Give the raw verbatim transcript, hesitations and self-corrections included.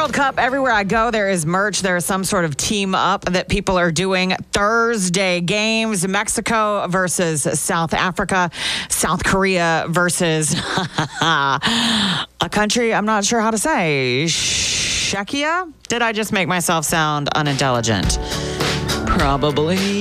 World Cup, everywhere I go, there is merch. There is some sort of team up that people are doing. Thursday games, Mexico versus South Africa, South Korea versus a country I'm not sure how to say. Czechia? Did I just make myself sound unintelligent? Probably.